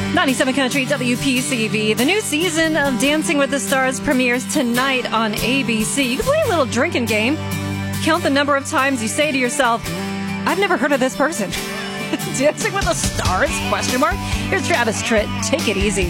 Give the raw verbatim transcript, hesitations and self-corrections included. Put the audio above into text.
ninety-seven Country W P C V. The new season of Dancing with the Stars premieres tonight on A B C. You can play a little drinking game. Count the number of times you say to yourself, I've never heard of this person. Dancing with the Stars? Question mark. Here's Travis Tritt. Take it easy.